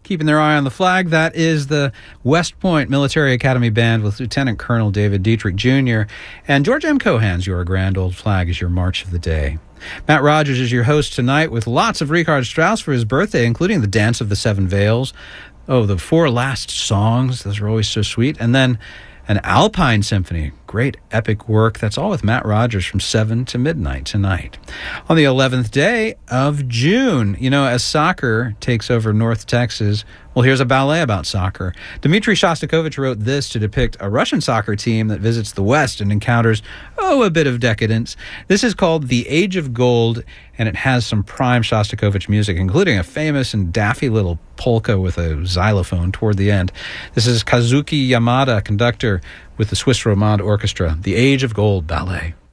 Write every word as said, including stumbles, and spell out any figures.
keeping their eye on the flag. That is the West Point Military Academy Band with Lieutenant Colonel David Dietrich Junior And George M. Cohan's Your Grand Old Flag is your march of the day. Matt Rogers is your host tonight with lots of Richard Strauss for his birthday, including the Dance of the Seven Veils. Oh, the four last songs. Those are always so sweet. And then an Alpine Symphony. Great epic work. That's all with Matt Rogers from seven to midnight tonight. On the eleventh day of June, you know, as soccer takes over North Texas, well, here's a ballet about soccer. Dmitri Shostakovich wrote this to depict a Russian soccer team that visits the West and encounters, oh, a bit of decadence. This is called The Age of Gold, and it has some prime Shostakovich music, including a famous and daffy little polka with a xylophone toward the end. This is Kazuki Yamada, conductor with the Swiss Romande Orchestra, The Age of Gold Ballet.